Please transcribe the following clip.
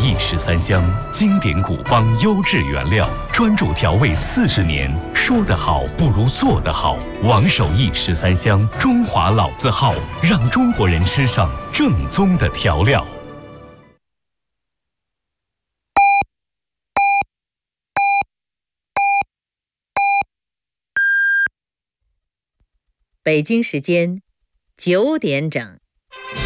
益13香，经典古方优质原料，专注调味40年。说得好不如做得好。王守义13香，中华老字号，让中国人吃上正宗的调料。 北京时间9点整。